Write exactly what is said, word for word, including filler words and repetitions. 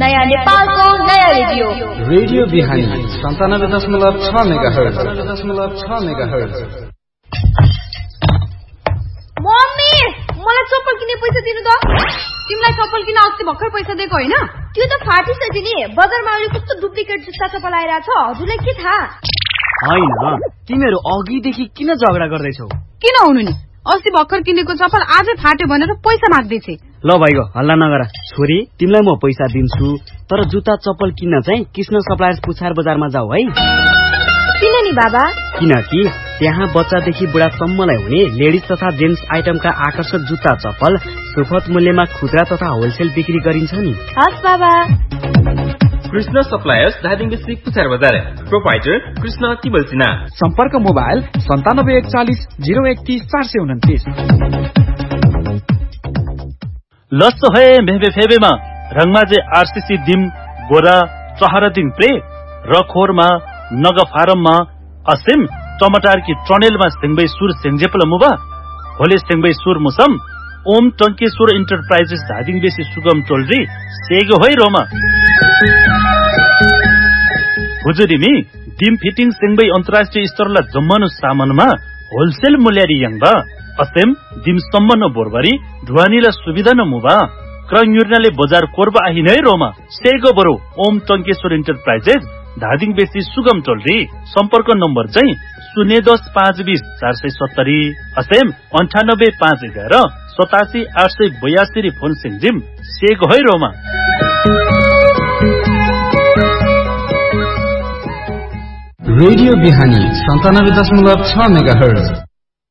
नयाँ नेपालको नयाँ रेडियो रेडियो बिहानी सन्तानब्बे दशमलव छ मेगाहर्ज दशमलव छ मेगाहर्ज। मम्मी मलाई चप्पल किन्ने पैसा दिनु त। तिमीलाई चप्पल किन्न अस्ति भर्खर पैसा दिएको होइन? त्यो त फाटिसक्यो दिदी। बजारमा अहिले कस्तो डुप्लिकेट जुत्ता चप्पल आइरहेछ, हजुरलाई के थाहा? होइन, तिमीहरू अघिदेखि किन झगडा गर्दैछौ? किन हुनु नि, अस्ति भर्खर किनेको चप्पल आजै फाट्यो भनेर पैसा माग्दैछे। ल भाइको हल्ला नगर। छोरी तिमीलाई म पैसा दिन्छु, तर जुत्ता चप्पल किन्न चाहिँ कृष्ण सप्लायर्स पुछार बजारमा जाऊ है। किन नि बाबा? किनकि त्यहाँ बच्चादेखि बुढासम्मलाई हुने लेडिज तथा जेन्ट्स आइटमका आकर्षक जुत्ता चप्पल सुपथ मूल्यमा खुद्रा तथा होलसेल बिक्री गरिन्छ नि। हस् बाबा। कृष्ण सप्लायर्स धादिङ डिस्ट्रिक्ट पुछार बजार। प्रोपाइटर कृष्ण तिबल सिन्हा। सम्पर्क मोबाइल सन्तानब्बे एकचालिस जिरो एकतिस चार सय उन्तिस। लस्सो है मेहबे फेबेमा रङमाजे आरसीसी दिम गोरा चहरा दिङ प्रे रखोरमा नग फारममा असिम टमाटर की ट्रनेलमा सिंगबै सुर सेंजेपल मुबा होले सिंगबै सुर मुसम ओम टंकेश्वर इन्टरप्राइजेस धादिङ बेसी सुगम टोलरी सेगो है रोमा हुजुरिमी दिम फिटिङ सिंगबै अन्तर्राष्ट्रिय स्तरला जम्मनु सामानमा होलसेल मूल्यरी यङबा असेम दिम सम्मन बोरबरी ढुवानीला सुविधा न मुबा क्रयुर्नाले बजार कोरबा आहि नै रोमा सेगो बरो ओम टंकेश्वर इन्टरप्राइजेस धादिङ बेसी सुगम टोलरी। सम्पर्क नम्बर चाहिँ शून्य दस पाँच बीस चार सय सत्तरी असेम अन्ठानब्बे पाँच एघार सतासी आठ सय बयासी फोन सिंजिम सेगो है रोमा। रेडियो बिहानी सन्तानब्बे दशमलव छ मेगाहर्ज